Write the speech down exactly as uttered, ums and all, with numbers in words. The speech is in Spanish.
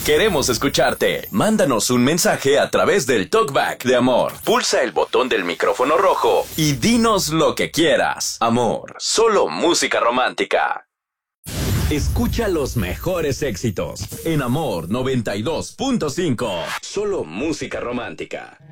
Queremos escucharte. Mándanos un mensaje a través del Talkback de Amor. Pulsa el botón del micrófono rojo y dinos lo que quieras. Amor, solo música romántica. Escucha los mejores éxitos en Amor noventa y dos punto cinco. Solo música romántica.